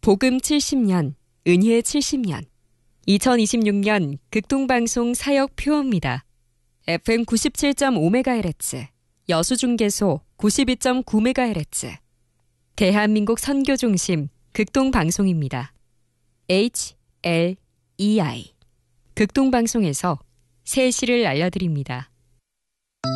복음 70년, 은혜 70년. 2026년 극동방송 사역 표어입니다. FM 97.5MHz, 여수중계소 92.9MHz. 대한민국 선교중심 극동방송입니다. HLEI. 극동방송에서 새 시를 알려드립니다.